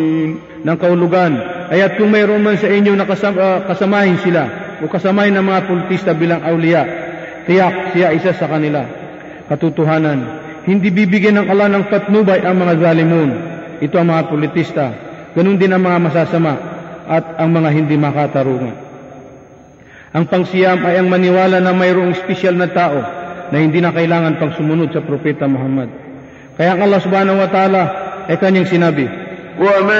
ng kahulugan. Aya't kung mayroon man sa inyo na kasamahin sila o kasamahin ng mga politista bilang awliya, tiyak siya isa sa kanila. Katotohanan, hindi bibigyan ng Allah ng patnubay ang mga zalimun. Ito ang mga politista, ganun din ang mga masasama at ang mga hindi makatarungan. Ang pangsiyam ay ang maniwala na mayroong espesyal na tao na hindi na kailangan pang sumunod sa Propeta Muhammad. Kaya ang Allah subhanahu wa ta'ala ay kanyang sinabi,